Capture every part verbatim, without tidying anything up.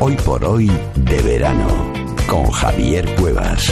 Hoy por hoy de verano, con Javier Cuevas.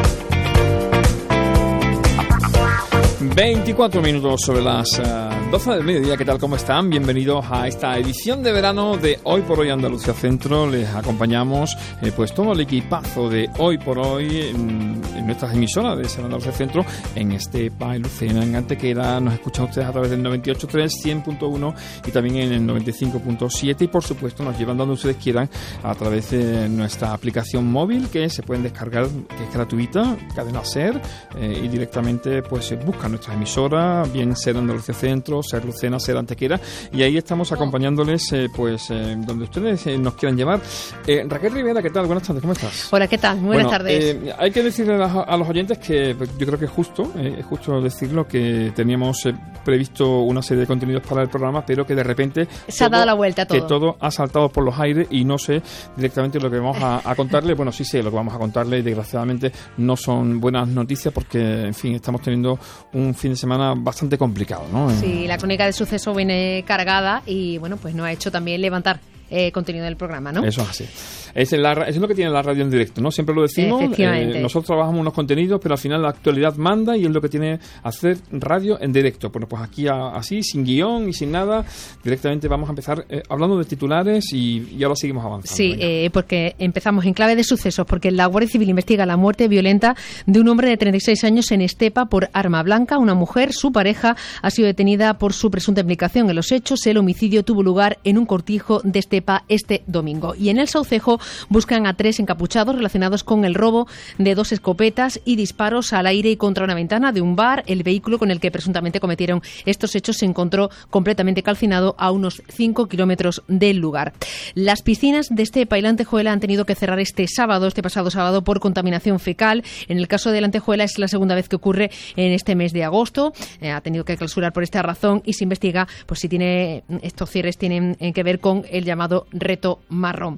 veinticuatro minutos sobre las uh, doce del mediodía. ¿Qué tal? ¿Cómo están? Bienvenidos a esta edición de verano de Hoy por Hoy Andalucía Centro. Les acompañamos eh, pues todo el equipazo de Hoy por Hoy en, en nuestras emisoras de Ser Andalucía Centro, en Estepa, en Lucena, en Antequera. Nos escuchan ustedes a través del noventa y ocho punto tres, cien punto uno y también en el noventa y cinco punto siete, y por supuesto nos llevan donde ustedes quieran a través de nuestra aplicación móvil, que se pueden descargar, que es gratuita, Cadena Ser, eh, y directamente pues buscan nuestra emisora, bien Ser Andalucía Centro, Ser Lucena, Ser Antequera, y ahí estamos acompañándoles eh, pues eh, donde ustedes eh, nos quieran llevar. eh, Raquel Rivera, ¿qué tal? Buenas tardes, ¿cómo estás? Hola, ¿qué tal? Buenas bueno, tardes. Eh, hay que decirle a, a los oyentes que pues, yo creo que es justo, eh, es justo decirlo, que teníamos eh, previsto una serie de contenidos para el programa, pero que de repente se todo, ha dado la vuelta a todo. Que todo ha saltado por los aires y no sé directamente lo que vamos a, a contarle. Bueno, sí sé lo que vamos a contarle y desgraciadamente no son buenas noticias porque, en fin, estamos teniendo un fin de semana bastante complicado, ¿no? Sí, la crónica de suceso viene cargada y, bueno, pues nos ha hecho también levantar eh, contenido del programa, ¿no? Eso es así. Es, la, eso es lo que tiene la radio en directo, ¿no? Siempre lo decimos. Efectivamente. Eh, nosotros trabajamos unos contenidos, pero al final la actualidad manda y es lo que tiene hacer radio en directo. Bueno, pues aquí a, así, sin guión y sin nada, directamente vamos a empezar eh, hablando de titulares y, y ahora seguimos avanzando. Sí, eh, porque empezamos en clave de sucesos, porque la Guardia Civil investiga la muerte violenta de un hombre de treinta y seis años en Estepa por arma blanca. Una mujer, su pareja, ha sido detenida por su presunta implicación en los hechos. El homicidio tuvo lugar en un cortijo de Estepa este domingo. Y en el Saucejo buscan a tres encapuchados relacionados con el robo de dos escopetas y disparos al aire y contra una ventana de un bar. El vehículo con el que presuntamente cometieron estos hechos se encontró completamente calcinado a unos cinco kilómetros del lugar. Las piscinas de Estepa y la Antejuela han tenido que cerrar este sábado, este pasado sábado, por contaminación fecal. En el caso de la Antejuela es la segunda vez que ocurre en este mes de agosto. Eh, ha tenido que clausurar por esta razón y se investiga pues si tiene estos cierres tienen que ver con el llamado reto marrón.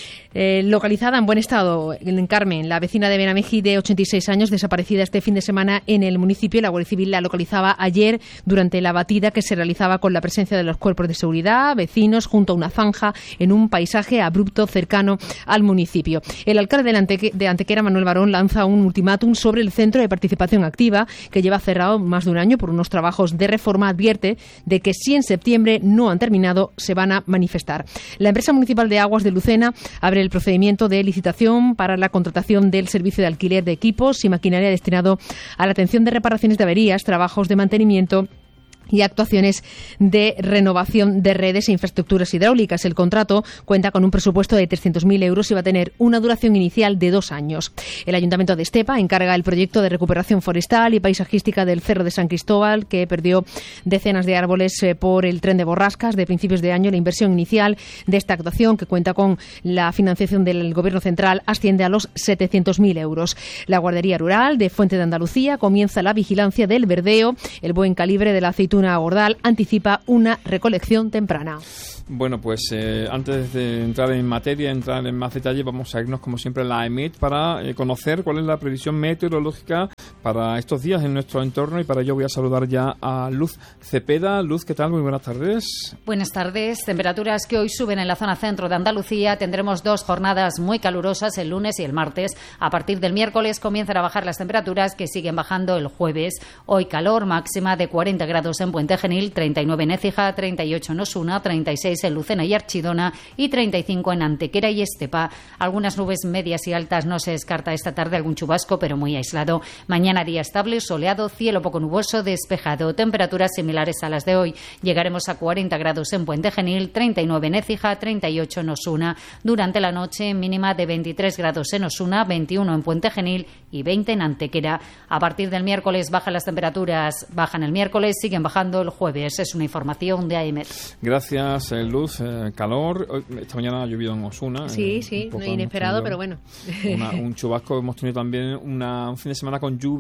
Eh, localizada en buen estado, en Carmen, la vecina de Benamejí de ochenta y seis años, desaparecida este fin de semana en el municipio. La Guardia Civil la localizaba ayer durante la batida que se realizaba con la presencia de los cuerpos de seguridad, vecinos, junto a una zanja en un paisaje abrupto cercano al municipio. El alcalde de, Anteque- de Antequera, Manuel Barón, lanza un ultimátum sobre el Centro de Participación Activa, que lleva cerrado más de un año por unos trabajos de reforma. Advierte de que si en septiembre no han terminado, se van a manifestar. La empresa municipal de aguas de Lucena abre el procedimiento de licitación para la contratación del servicio de alquiler de equipos y maquinaria destinado a la atención de reparaciones de averías, trabajos de mantenimiento y actuaciones de renovación de redes e infraestructuras hidráulicas. El contrato cuenta con un presupuesto de trescientos mil euros y va a tener una duración inicial de dos años. El Ayuntamiento de Estepa encarga el proyecto de recuperación forestal y paisajística del Cerro de San Cristóbal, que perdió decenas de árboles eh, por el tren de borrascas de principios de año. La inversión inicial de esta actuación, que cuenta con la financiación del Gobierno central, asciende a los setecientos mil euros. La Guardería Rural de Fuente de Andalucía comienza la vigilancia del verdeo. El buen calibre de la aceituna Gordal anticipa una recolección temprana. Bueno, pues eh, antes de entrar en materia, entrar en más detalle, vamos a irnos como siempre a la EMET para eh, conocer cuál es la previsión meteorológica para estos días en nuestro entorno, y para ello voy a saludar ya a Luz Cepeda. Luz, ¿qué tal? Muy buenas tardes. Buenas tardes. Temperaturas que hoy suben en la zona centro de Andalucía. Tendremos dos jornadas muy calurosas el lunes y el martes. A partir del miércoles comienzan a bajar las temperaturas, que siguen bajando el jueves. Hoy calor, máxima de cuarenta grados en Puente Genil, treinta y nueve en Écija, treinta y ocho en Osuna, treinta y seis en Lucena y Archidona y treinta y cinco en Antequera y Estepa. Algunas nubes medias y altas, no se descarta esta tarde algún chubasco, pero muy aislado. Mañana día estable, soleado, cielo poco nuboso, despejado. Temperaturas similares a las de hoy. Llegaremos a cuarenta grados en Puente Genil, treinta y nueve en Écija, treinta y ocho en Osuna. Durante la noche, mínima de veintitrés grados en Osuna, veintiuno en Puente Genil y veinte en Antequera. A partir del miércoles bajan las temperaturas, bajan el miércoles, siguen bajando el jueves. Es una información de A E M E T. Gracias, eh, Luz. Eh, calor. Esta mañana ha llovido en Osuna. Sí, eh, sí, no inesperado, pero bueno. Una, un chubasco. Hemos tenido también una, un fin de semana con lluvia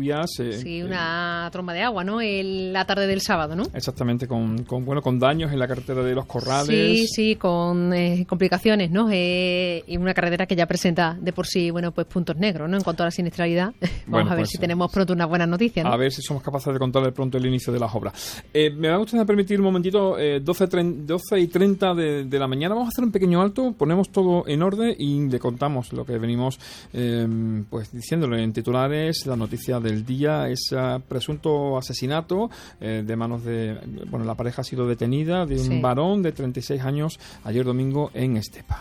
lluvias. Eh, sí, una eh, tromba de agua, ¿no? El, la tarde del sábado, ¿no? Exactamente, con, con bueno con daños en la carretera de Los Corrales. Sí, sí, con eh, complicaciones, ¿no? Eh, y una carretera que ya presenta de por sí, bueno, pues puntos negros, ¿no? En cuanto a la siniestralidad. Vamos bueno, a ver pues, si tenemos pronto unas buenas noticias, ¿no? A ver si somos capaces de contarle pronto el inicio de las obras. Eh, me va a gustar permitir un momentito, eh, doce y treinta de, de la mañana. Vamos a hacer un pequeño alto, ponemos todo en orden y le contamos lo que venimos eh, pues diciéndole en titulares, la noticia del día, ese presunto asesinato eh, de manos de, bueno, la pareja ha sido detenida de un sí. varón de treinta y seis años ayer domingo en Estepa.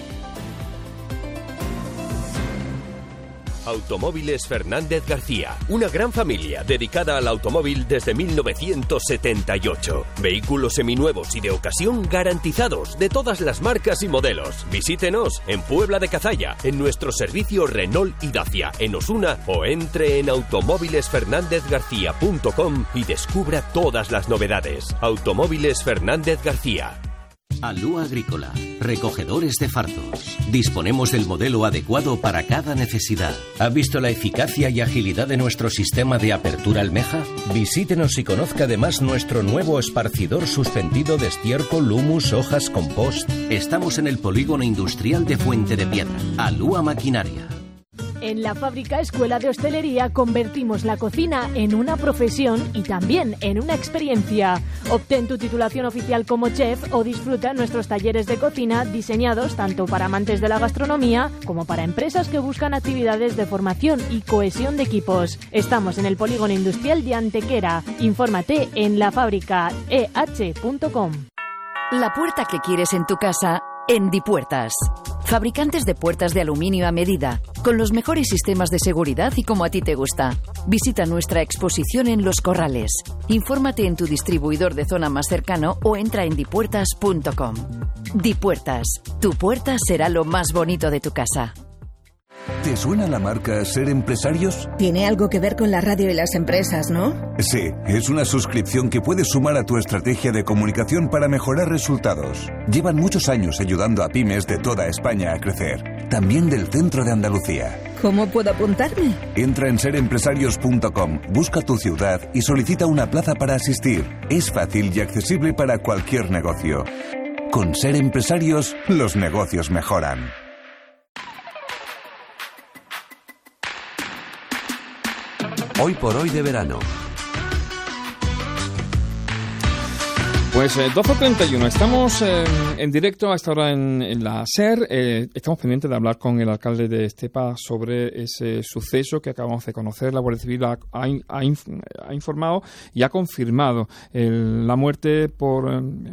Automóviles Fernández García, una gran familia dedicada al automóvil desde mil novecientos setenta y ocho. Vehículos seminuevos y de ocasión garantizados de todas las marcas y modelos. Visítenos en Puebla de Cazalla, en nuestro servicio Renault y Dacia, en Osuna, o entre en automóviles fernández garcía punto com y descubra todas las novedades. Automóviles Fernández García. Alúa Agrícola, recogedores de fardos. Disponemos del modelo adecuado para cada necesidad. ¿Ha visto la eficacia y agilidad de nuestro sistema de apertura almeja? Visítenos y conozca además nuestro nuevo esparcidor suspendido de estiércol, humus, hojas, compost. Estamos en el polígono industrial de Fuente de Piedra. Alúa Maquinaria. En la Fábrica Escuela de Hostelería convertimos la cocina en una profesión y también en una experiencia. Obtén tu titulación oficial como chef o disfruta nuestros talleres de cocina diseñados tanto para amantes de la gastronomía como para empresas que buscan actividades de formación y cohesión de equipos. Estamos en el polígono industrial de Antequera. Infórmate en la fábrica e h punto com. La puerta que quieres en tu casa en Dipuertas. Fabricantes de puertas de aluminio a medida, con los mejores sistemas de seguridad y como a ti te gusta. Visita nuestra exposición en Los Corrales. Infórmate en tu distribuidor de zona más cercano o entra en dipuertas punto com. Dipuertas, tu puerta será lo más bonito de tu casa. ¿Te suena la marca Ser Empresarios? Tiene algo que ver con la radio y las empresas, ¿no? Sí, es una suscripción que puedes sumar a tu estrategia de comunicación para mejorar resultados. Llevan muchos años ayudando a pymes de toda España a crecer, también del centro de Andalucía. ¿Cómo puedo apuntarme? Entra en ser empresarios punto com, busca tu ciudad y solicita una plaza para asistir. Es fácil y accesible para cualquier negocio. Con Ser Empresarios, los negocios mejoran. Hoy por hoy de verano. Pues eh, doce treinta y uno, estamos eh, en directo a esta hora en, en la SER. Eh, estamos pendientes de hablar con el alcalde de Estepa sobre ese suceso que acabamos de conocer. La Guardia Civil ha, ha, ha, ha informado y ha confirmado el, la muerte por,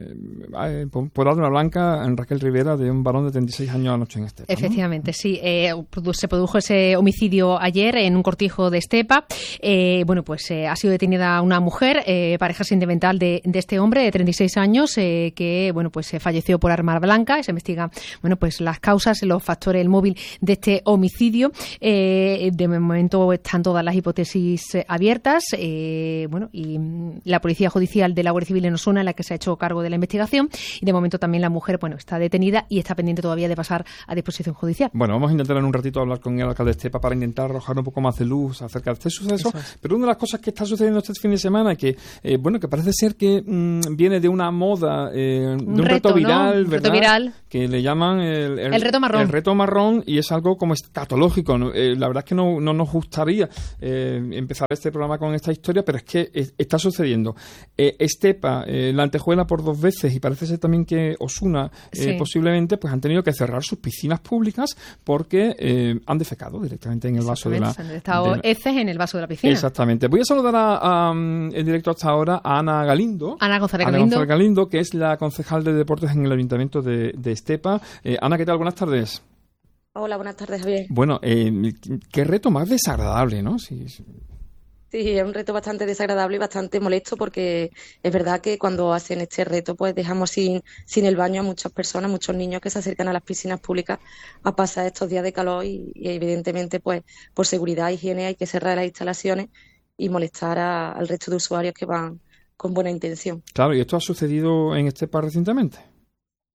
eh, por, por arma blanca en Raquel Rivera de un varón de treinta y seis años anoche en Estepa, ¿no? Efectivamente, sí. Eh, se produjo ese homicidio ayer en un cortijo de Estepa. Eh, bueno, pues eh, ha sido detenida una mujer, eh, pareja sentimental de, de este hombre de treinta y seis años, eh, que bueno, pues eh, falleció por arma blanca. Y se investigan, bueno, pues las causas, los factores, el móvil de este homicidio. Eh, de momento están todas las hipótesis eh, abiertas. Eh, bueno, y la Policía Judicial de la Guardia Civil en Osuna es la que se ha hecho cargo de la investigación. Y de momento también la mujer, bueno, está detenida y está pendiente todavía de pasar a disposición judicial. Bueno, vamos a intentar en un ratito hablar con el alcalde de Estepa para intentar arrojar un poco más de luz acerca de este suceso. Es. Pero una de las cosas que está sucediendo este fin de semana, que eh, bueno, que parece ser que mmm, viene de una moda, eh, de un, un reto, reto viral, ¿no? ¿verdad? Reto viral. Que le llaman el, el, el reto marrón. El reto marrón, y es algo como escatológico, ¿no? Eh, la verdad es que no, no nos gustaría eh, empezar este programa con esta historia, pero es que es, está sucediendo. Eh, Estepa, eh, la Antejuela por dos veces, y parece ser también que Osuna, eh, sí. posiblemente, pues han tenido que cerrar sus piscinas públicas porque eh, han defecado directamente en el vaso de la... Han estado heces en el vaso de la piscina. Exactamente. Voy a saludar a, a, en directo hasta ahora a Ana Galindo. Ana González Ana Galindo. González Galindo, que es la concejal de deportes en el Ayuntamiento de, de Estepa. Eh, Ana, ¿qué tal? Buenas tardes. Hola, buenas tardes, Javier. Bueno, eh, qué reto más desagradable, ¿no? Sí, sí. Sí, es un reto bastante desagradable y bastante molesto, porque es verdad que cuando hacen este reto pues dejamos sin, sin el baño a muchas personas, muchos niños que se acercan a las piscinas públicas a pasar estos días de calor y, y evidentemente pues por seguridad e higiene hay que cerrar las instalaciones y molestar a, al resto de usuarios que van con buena intención. Claro, ¿y esto ha sucedido en Estepa recientemente?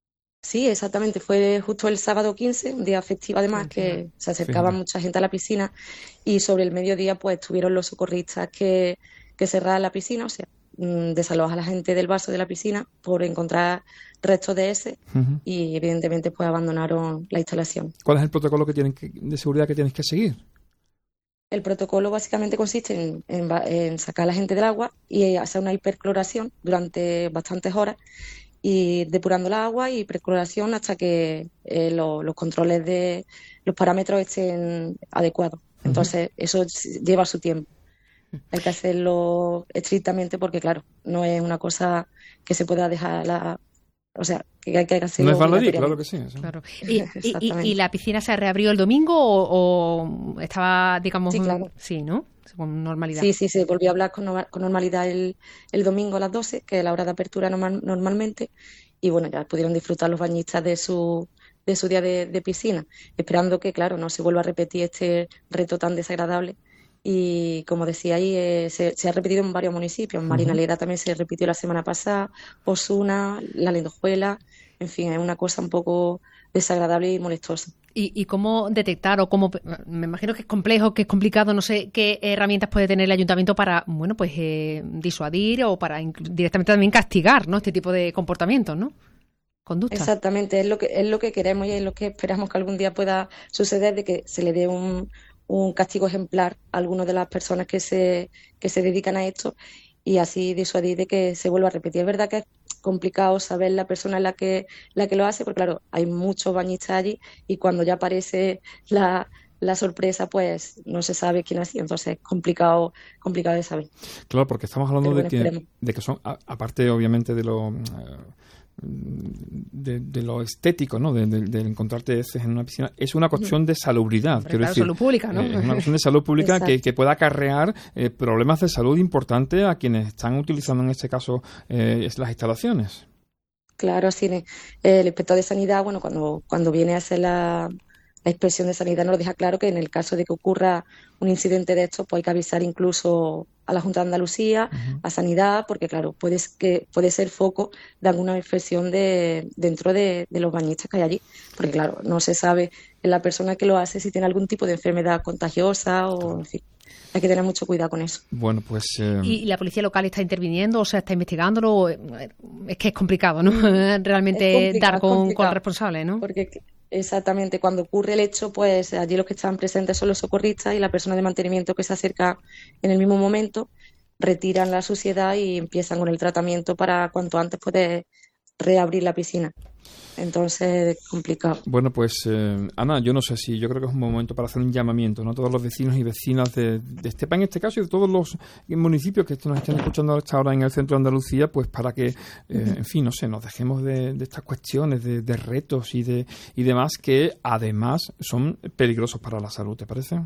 Sí, exactamente. Fue justo el sábado quince, un día festivo además, sí, que se acercaba sí. mucha gente a la piscina y sobre el mediodía pues tuvieron los socorristas que, que cerrar la piscina, o sea, desalojar a la gente del vaso de la piscina por encontrar restos de ese uh-huh. y evidentemente pues abandonaron la instalación. ¿Cuál es el protocolo que tienen que, de seguridad que tienes que seguir? El protocolo básicamente consiste en, en, en sacar a la gente del agua y hacer una hipercloración durante bastantes horas y depurando la agua y hipercloración hasta que eh, lo, los controles de los parámetros estén adecuados. Entonces uh-huh. eso lleva su tiempo. Hay que hacerlo estrictamente porque, claro, no es una cosa que se pueda dejar la... O sea, que hay que hacerlo... No es baladí, claro que sí. Claro. ¿Y, y, ¿Y la piscina se reabrió el domingo o, o estaba, digamos... Sí, claro. Sí, ¿no? Con normalidad. Sí, sí, se volvió a hablar con, no, con normalidad el, el domingo a las doce, que es la hora de apertura normal, normalmente, y bueno, ya pudieron disfrutar los bañistas de su... de su día de, de piscina, esperando que, claro, no se vuelva a repetir este reto tan desagradable. Y como decía ahí, eh, se, se ha repetido en varios municipios. En Marinaleda uh-huh. también se repitió la semana pasada, Osuna, La Lentejuela, en fin, es una cosa un poco desagradable y molestosa. ¿Y, y cómo detectar o cómo, me imagino que es complejo, que es complicado, no sé qué herramientas puede tener el ayuntamiento para, bueno, pues eh, disuadir o para inc- directamente también castigar, ¿no?, este tipo de comportamientos, ¿no? Conducta. Exactamente, es lo que es lo que queremos y es lo que esperamos que algún día pueda suceder, de que se le dé un un castigo ejemplar a algunas de las personas que se que se dedican a esto y así disuadir de que se vuelva a repetir. Es verdad que es complicado saber la persona en la que la que lo hace, porque claro, hay muchos bañistas allí y cuando ya aparece la la sorpresa, pues no se sabe quién ha sido, entonces es complicado, complicado de saber. Claro, porque estamos hablando bueno, de que esperemos. de que son, a, aparte obviamente de lo... Uh, De, de lo estético, ¿no? De, de, de encontrarte heces en una piscina, es una cuestión de salubridad. Quiero decir, salud pública, ¿no? Eh, es una cuestión de salud pública que, que pueda acarrear eh, problemas de salud importantes a quienes están utilizando en este caso eh, las instalaciones. Claro, sí. Eh, el inspector de sanidad, bueno, cuando, cuando viene a hacer la, la inspección de sanidad nos deja claro que en el caso de que ocurra un incidente de estos, pues hay que avisar incluso a la Junta de Andalucía, uh-huh. a Sanidad, porque claro, puede, que, puede ser foco de alguna infección de, dentro de, de los bañistas que hay allí, porque claro, no se sabe en la persona que lo hace si tiene algún tipo de enfermedad contagiosa o claro. en fin. Hay que tener mucho cuidado con eso. Bueno, pues... Eh... ¿Y la policía local está interviniendo, o sea, está investigándolo? Es que es complicado, ¿no? Realmente es dar con, con el responsable, ¿no? Porque exactamente, cuando ocurre el hecho, pues allí los que están presentes son los socorristas y la persona de mantenimiento que se acerca en el mismo momento, retiran la suciedad y empiezan con el tratamiento para cuanto antes poder reabrir la piscina. Entonces, es complicado. Bueno, pues, eh, Ana, yo no sé si, yo creo que es un momento para hacer un llamamiento, ¿no? A todos los vecinos y vecinas de, de Estepa, en este caso, y de todos los municipios que nos están escuchando hasta ahora en el centro de Andalucía, pues para que, eh, en fin, no sé, nos dejemos de, de estas cuestiones, de, de retos y de y demás que, además, son peligrosos para la salud, ¿te parece?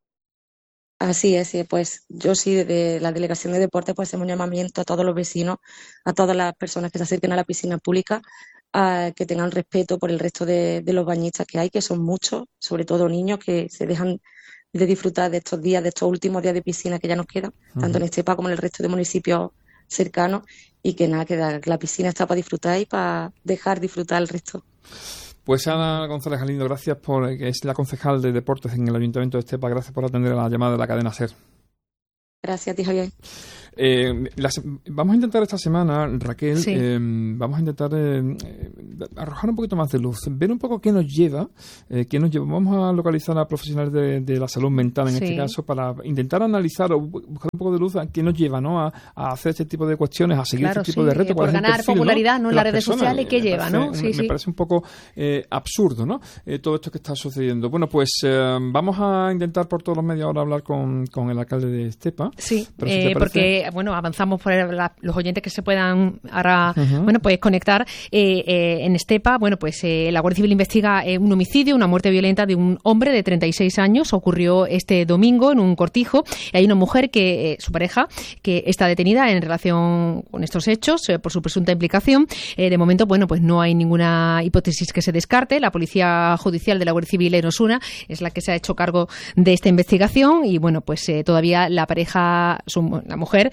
Así es, sí, pues yo sí, de la Delegación de Deportes, pues hacemos un llamamiento a todos los vecinos, a todas las personas que se acerquen a la piscina pública, a que tengan respeto por el resto de, de los bañistas que hay, que son muchos, sobre todo niños que se dejan de disfrutar de estos días, de estos últimos días de piscina que ya nos quedan, uh-huh. tanto en Estepa como en el resto de municipios cercanos, y que nada, que la, la piscina está para disfrutar y para dejar disfrutar el resto. Pues Ana González Galindo, gracias por, que es la concejal de Deportes en el Ayuntamiento de Estepa, gracias por atender a la llamada de la cadena SER. Gracias a ti, Javier. Eh, las, vamos a intentar esta semana, Raquel, sí. eh, vamos a intentar eh, arrojar un poquito más de luz, ver un poco qué nos lleva, eh, qué nos lleva. Vamos a localizar a profesionales de, de la salud mental en sí. este caso para intentar analizar o buscar un poco de luz a qué nos lleva, ¿no? a, a hacer este tipo de cuestiones, a seguir claro, este tipo sí, de retos. Por ganar perfil, popularidad, ¿no? ¿no? En las redes personas, sociales, ¿qué lleva, parece, no? Sí, me sí. parece un poco eh, absurdo, ¿no? Eh, todo esto que está sucediendo. Bueno, pues eh, vamos a intentar por todos los medios ahora hablar con, con el alcalde de Estepa. Sí, eh, porque, bueno, avanzamos por la, los oyentes que se puedan ahora, uh-huh. bueno, pues conectar. Eh, eh, en Estepa, bueno, pues eh, la Guardia Civil investiga eh, un homicidio, una muerte violenta de un hombre de treinta y seis años. Ocurrió este domingo en un cortijo. Hay una mujer que, eh, su pareja, que está detenida en relación con estos hechos eh, por su presunta implicación. Eh, de momento, bueno, pues no hay ninguna hipótesis que se descarte. La Policía Judicial de la Guardia Civil en Osuna es la que se ha hecho cargo de esta investigación y, bueno, pues eh, todavía la pareja, su, la mujer,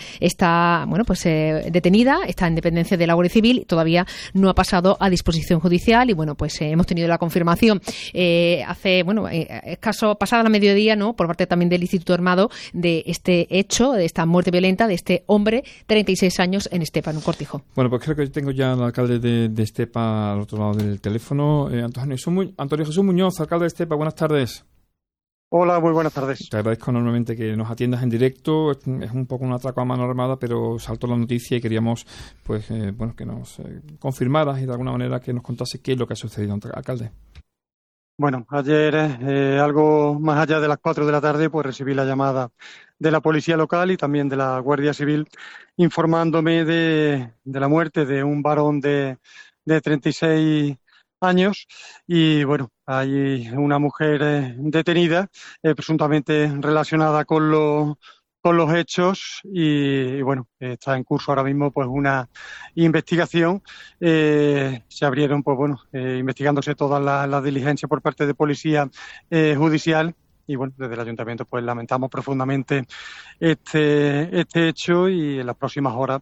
está, bueno, pues eh, detenida, está en dependencia de la Guardia Civil, todavía no ha pasado a disposición judicial y, bueno, pues eh, hemos tenido la confirmación eh, hace, bueno, eh, escaso, pasada la mediodía, ¿no?, por parte también del Instituto Armado, de este hecho, de esta muerte violenta de este hombre, treinta y seis años, en Estepa, en un cortijo. Bueno, pues creo que tengo ya al alcalde de, de Estepa al otro lado del teléfono. Eh, Antonio, Jesús, Antonio Jesús Muñoz, alcalde de Estepa, buenas tardes. Hola, muy buenas tardes. Te agradezco enormemente que nos atiendas en directo. Es un poco un atraco a mano armada, pero saltó la noticia y queríamos, pues, eh, bueno, que nos eh, confirmaras y de alguna manera que nos contases qué es lo que ha sucedido, alcalde. Bueno, ayer, eh, algo más allá de las cuatro de la tarde, pues recibí la llamada de la policía local y también de la Guardia Civil informándome de, de la muerte de un varón de, de treinta y seis años y, bueno, hay una mujer eh, detenida, eh, presuntamente relacionada con los con los hechos y, y bueno, está en curso ahora mismo pues una investigación. Eh, se abrieron, pues bueno, eh, investigándose todas las la diligencias por parte de policía eh, judicial y bueno, desde el ayuntamiento pues lamentamos profundamente este este hecho y en las próximas horas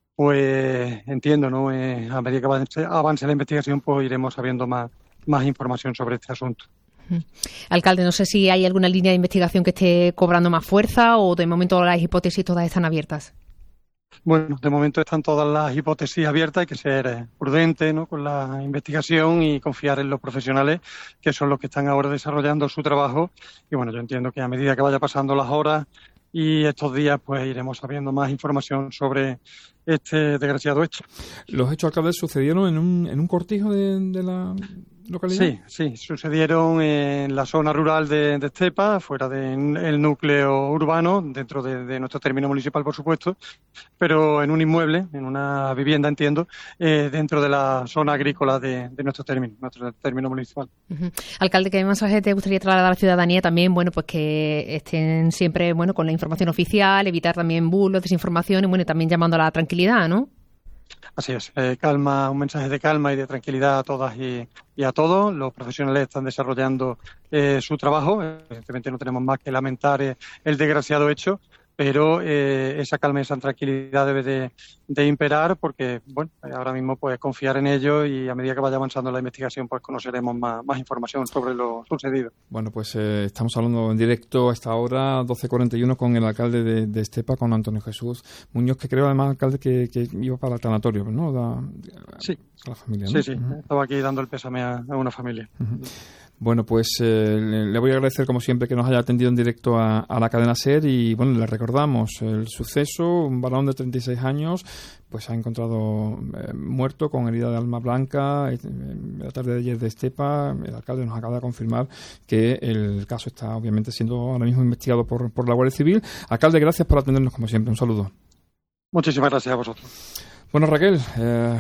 pues entiendo, ¿no? Eh, a medida que avance, avance la investigación pues iremos sabiendo más, más información sobre este asunto. Alcalde, no sé si hay alguna línea de investigación que esté cobrando más fuerza o de momento las hipótesis todas están abiertas. Bueno, de momento están todas las hipótesis abiertas, hay que ser prudente, ¿no?, con la investigación y confiar en los profesionales que son los que están ahora desarrollando su trabajo y bueno, yo entiendo que a medida que vaya pasando las horas y estos días pues iremos sabiendo más información sobre este desgraciado hecho. ¿Los hechos, alcalde, sucedieron en un, en un cortijo de, de la localidad? Sí, sí, sucedieron en la zona rural de, de Estepa, fuera del núcleo urbano, dentro de, de nuestro término municipal, por supuesto, pero en un inmueble, en una vivienda, entiendo, eh, dentro de la zona agrícola de, de nuestro término, nuestro término municipal. Uh-huh. Alcalde, ¿qué mensaje te gustaría trasladar a la ciudadanía también? Bueno, pues que estén siempre, bueno, con la información oficial, evitar también bulos, desinformación y bueno, también llamando a la tranquilidad, ¿no? Así es, eh, calma, un mensaje de calma y de tranquilidad a todas y, y a todos. Los profesionales están desarrollando eh, su trabajo. Evidentemente no tenemos más que lamentar eh, el desgraciado hecho, pero eh, esa calma y esa tranquilidad debe de, de imperar porque, bueno, ahora mismo pues confiar en ello y a medida que vaya avanzando la investigación pues conoceremos más, más información sobre lo sucedido. Bueno, pues eh, estamos hablando en directo a esta hora, doce cuarenta y uno, con el alcalde de, de Estepa, con Antonio Jesús Muñoz, que creo además, alcalde, que, que iba para el tanatorio, ¿no? Da, sí. A la familia, ¿no? Sí, sí, uh-huh. Estaba aquí dando el pésame a, a una familia. Uh-huh. Bueno, pues eh, le, le voy a agradecer como siempre que nos haya atendido en directo a, a la cadena SER y bueno, le recordamos el suceso, un varón de treinta y seis años pues ha encontrado eh, muerto con herida de arma blanca eh, la tarde de ayer de Estepa. El alcalde nos acaba de confirmar que el caso está obviamente siendo ahora mismo investigado por, por la Guardia Civil. Alcalde, gracias por atendernos como siempre, un saludo. Muchísimas gracias a vosotros. Bueno, Raquel, eh,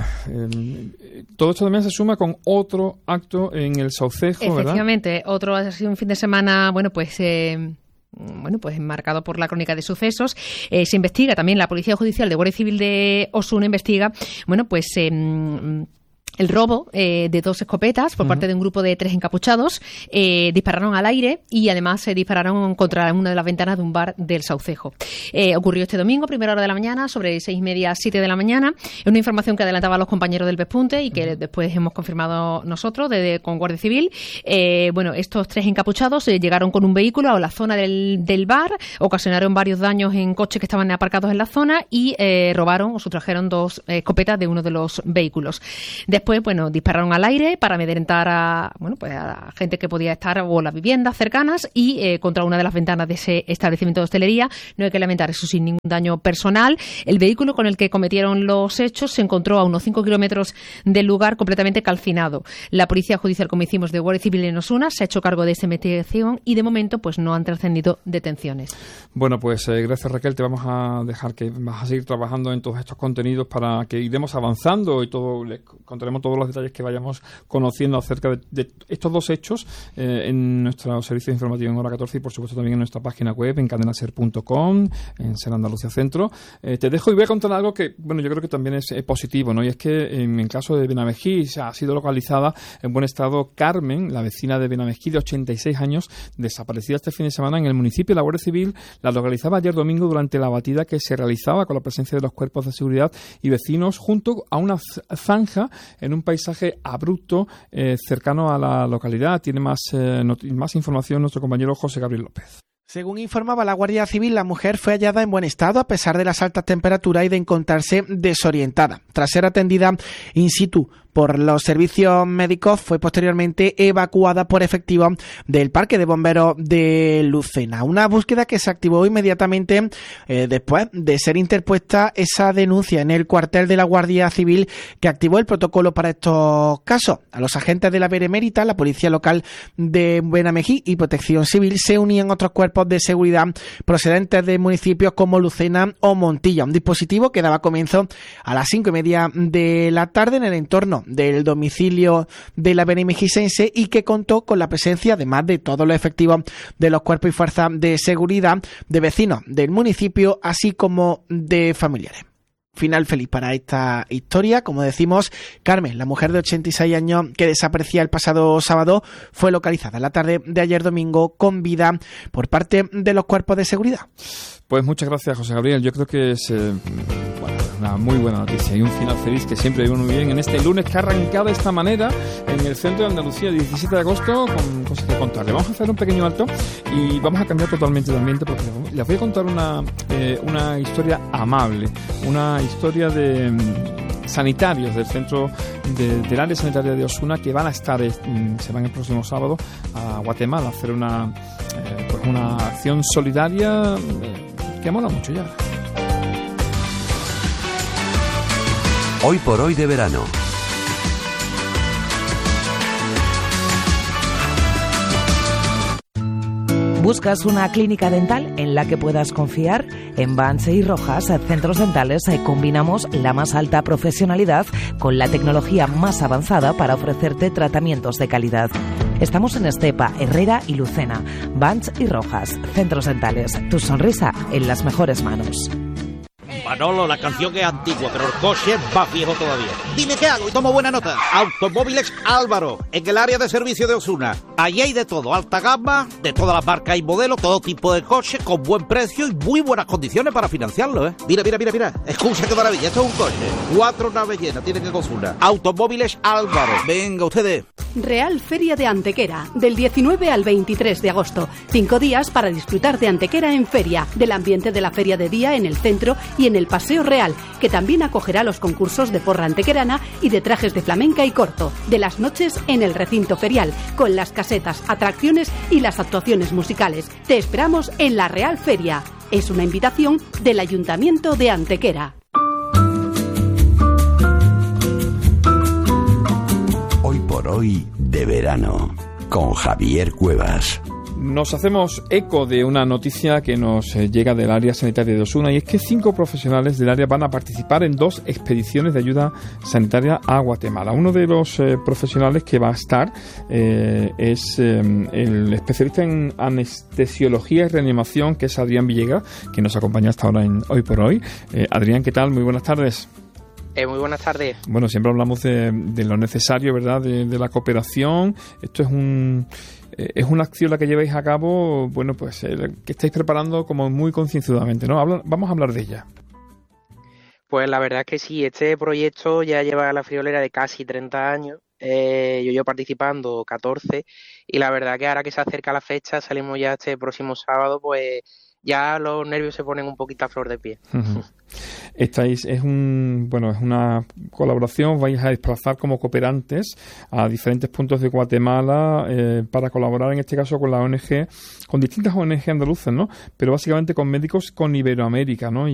eh, todo esto también se suma con otro acto en el Saucejo, ¿verdad? Efectivamente, otro ha sido un fin de semana, bueno, pues... Eh... bueno, pues enmarcado por la crónica de sucesos. Eh, se investiga también, la Policía Judicial de Guardia Civil de Osuna investiga, bueno, pues eh, el robo eh, de dos escopetas por uh-huh. parte de un grupo de tres encapuchados. Eh, dispararon al aire y además se eh, dispararon contra una de las ventanas de un bar del Saucejo. Eh, ocurrió este domingo, primera hora de la mañana, sobre seis y media, siete de la mañana. Es una información que adelantaban los compañeros del Pespunte y que uh-huh. después hemos confirmado nosotros desde, con Guardia Civil. Eh, bueno, estos tres encapuchados eh, llegaron con un vehículo a la zona del, del bar, ocasionaron varios daños en coches que estaban aparcados en la zona y eh, robaron o sustrajeron dos eh, escopetas de uno de los vehículos. Después Después, bueno, dispararon al aire para amedrentar a, bueno, pues a gente que podía estar o las viviendas cercanas y eh, contra una de las ventanas de ese establecimiento de hostelería. No hay que lamentar eso sin ningún daño personal. El vehículo con el que cometieron los hechos se encontró a unos cinco kilómetros del lugar completamente calcinado. La Policía Judicial, como hicimos, de Guardia Civil en Osuna se ha hecho cargo de esta investigación y de momento pues no han trascendido detenciones. Bueno, pues eh, gracias, Raquel. Te vamos a dejar que vas a seguir trabajando en todos estos contenidos para que iremos avanzando y todo le contaremos ampliamos todos los detalles que vayamos conociendo acerca de, de estos dos hechos eh, en nuestro servicio informativo en Hora catorce y, por supuesto, también en nuestra página web, en cadena ser punto com, en Ser Andalucía Centro. Eh, te dejo y voy a contar algo que, bueno, yo creo que también es, es positivo, ¿no? Y es que en el caso de Benamejí ha sido localizada en buen estado Carmen, la vecina de Benamejí, de ochenta y seis años, desaparecida este fin de semana en el municipio. La Guardia Civil la localizaba ayer domingo durante la batida que se realizaba con la presencia de los cuerpos de seguridad y vecinos junto a una zanja en un paisaje abrupto eh, cercano a la localidad. Tiene más, eh, not- más información nuestro compañero José Gabriel López. Según informaba la Guardia Civil, la mujer fue hallada en buen estado a pesar de las altas temperaturas y de encontrarse desorientada. Tras ser atendida in situ por los servicios médicos, fue posteriormente evacuada por efectivos del Parque de Bomberos de Lucena. Una búsqueda que se activó inmediatamente eh, después de ser interpuesta esa denuncia en el cuartel de la Guardia Civil, que activó el protocolo para estos casos. A los agentes de la Benemérita, la Policía Local de Benamejí y Protección Civil se unían otros cuerpos de seguridad procedentes de municipios como Lucena o Montilla. Un dispositivo que daba comienzo a las cinco y media de la tarde en el entorno del domicilio de la benemejisense y que contó con la presencia, además de todos los efectivos de los cuerpos y fuerzas de seguridad, de vecinos del municipio, así como de familiares. Final feliz para esta historia. Como decimos, Carmen, la mujer de ochenta y seis años que desaparecía el pasado sábado, fue localizada la tarde de ayer domingo con vida por parte de los cuerpos de seguridad. Pues muchas gracias, José Gabriel. Yo creo que es eh, bueno, una muy buena noticia y un final feliz que siempre viene muy bien en este lunes que ha arrancado de esta manera en el centro de Andalucía, diecisiete de agosto, con cosas que contarle. Vamos a hacer un pequeño alto y vamos a cambiar totalmente de ambiente porque les voy a contar una, eh, una historia amable, una historia de mm, sanitarios del centro de, del área sanitaria de Osuna que van a estar, eh, se van el próximo sábado a Guatemala a hacer una, eh, pues una acción solidaria eh, que mola mucho ya. Hoy por hoy de verano. ¿Buscas una clínica dental en la que puedas confiar? En Vance y Rojas, Centros Dentales, combinamos la más alta profesionalidad con la tecnología más avanzada para ofrecerte tratamientos de calidad. Estamos en Estepa, Herrera y Lucena. Vance y Rojas, Centros Dentales. Tu sonrisa en las mejores manos. Manolo, la canción es antigua, pero el coche es más viejo todavía. Dime qué hago y tomo buena nota. Automóviles Álvaro, en el área de servicio de Osuna. Allí hay de todo, alta gama, de todas las marcas y modelos, todo tipo de coches, con buen precio y muy buenas condiciones para financiarlo, ¿eh? Mira, mira, mira, mira. Escucha qué maravilla, esto es un coche. Cuatro naves llenas tienen en Osuna. Automóviles Álvaro. Venga, ustedes. Real Feria de Antequera, del diecinueve al veintitrés de agosto. Cinco días para disfrutar de Antequera en feria, del ambiente de la feria de día en el centro y en el Paseo Real, que también acogerá los concursos de porra antequerana y de trajes de flamenca y corto, de las noches en el recinto ferial, con las casetas, atracciones y las actuaciones musicales. Te esperamos en la Real Feria. Es una invitación del Ayuntamiento de Antequera. Hoy por hoy de verano, con Javier Cuevas. Nos hacemos eco de una noticia que nos eh, llega del área sanitaria de Osuna, y es que cinco profesionales del área van a participar en dos expediciones de ayuda sanitaria a Guatemala. Uno de los eh, profesionales que va a estar eh, es eh, el especialista en anestesiología y reanimación, que es Adrián Villegas, que nos acompaña hasta ahora en Hoy por Hoy. Eh, Adrián, ¿qué tal? Muy buenas tardes. Eh, muy buenas tardes. Bueno, siempre hablamos de, de lo necesario, ¿verdad?, de, de la cooperación. Esto es un... Es una acción la que lleváis a cabo, bueno, pues eh, que estáis preparando como muy concienzudamente, ¿no? Habla, vamos a hablar de ella. Pues la verdad es que sí, este proyecto ya lleva la friolera de casi treinta años. Eh, yo llevo participando catorce y la verdad que ahora que se acerca la fecha, salimos ya este próximo sábado, pues ya los nervios se ponen un poquito a flor de piel. Uh-huh. Estáis, es un, bueno, es una colaboración, vais a desplazar como cooperantes a diferentes puntos de Guatemala eh, para colaborar en este caso con la O N G, con distintas O N G andaluzas, ¿no? Pero básicamente con médicos con Iberoamérica, ¿no? Y